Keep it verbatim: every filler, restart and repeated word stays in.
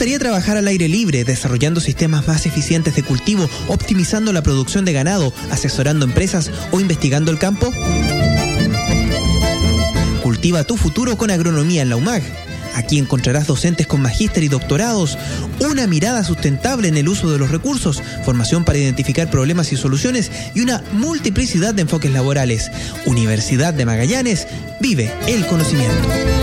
gustaría trabajar al aire libre, desarrollando sistemas más eficientes de cultivo, optimizando la producción de ganado, asesorando empresas o investigando el campo? Cultiva tu futuro con agronomía en la U M A G. Aquí encontrarás docentes con magíster y doctorados, una mirada sustentable en el uso de los recursos, formación para identificar problemas y soluciones y una multiplicidad de enfoques laborales. Universidad de Magallanes, vive el conocimiento.